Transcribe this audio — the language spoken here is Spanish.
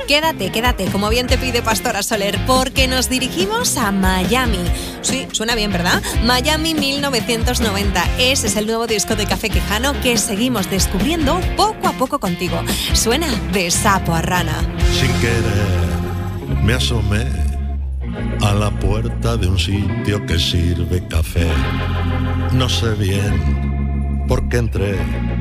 Quédate, como bien te pide Pastora Soler, porque nos dirigimos a Miami. Sí, suena bien, ¿verdad? Miami 1990. Ese es el nuevo disco de Café Quijano que seguimos descubriendo poco a poco contigo. Suena de sapo a rana. Sin querer me asomé a la puerta de un sitio que sirve café. No sé bien por qué entré.